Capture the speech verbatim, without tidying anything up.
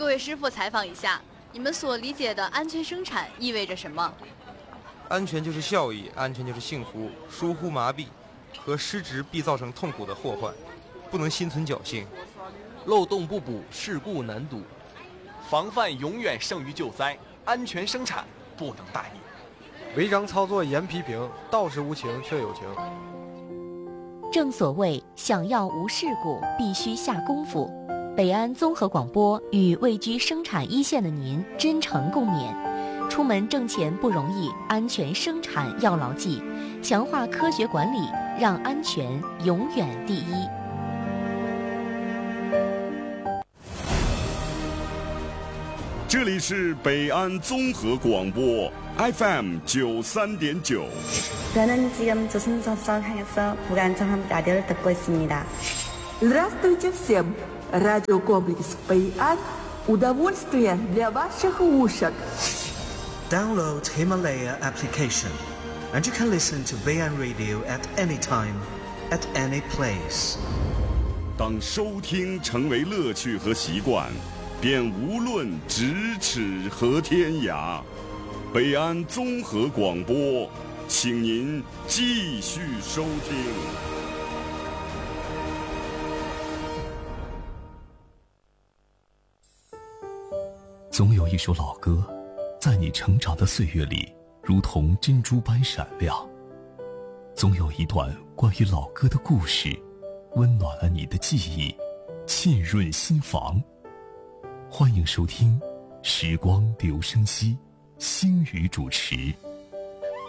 各位师傅采访一下，你们所理解的安全生产意味着什么？ 安全就是效益，安全就是幸福。疏忽麻痹和失职必造成痛苦的祸患，不能心存侥幸。 漏洞不补，事故难堵。防范永远胜于救灾，安全生产不能大意。 违章操作严批评，道是无情却有情。 正所谓想要无事故，必须下功夫。北安综合广播与位居生产一线的您真诚共勉。出门挣钱不容易，安全生产要牢记，强化科学管理，让安全永远第一。 这里是北安综合广播 F M 九三点九。 저는 지금 조선선선 향해서 불안정한 라디오를 듣고 있습니다. Здравствуйте всем! Радиокомплекс «Бэйан» – удовольствие для ваших ушек. Download Himalaya application, and you can listen to Baian Radio at any time, at any place. 当收听成为乐趣和习惯，便无论咫尺和天涯。北安综合广播，请您继续收听。 总有一首老歌，在你成长的岁月里，如同珍珠般闪亮；总有一段关于老歌的故事，温暖了你的记忆，沁润心房。欢迎收听《时光留声机》，星宇主持。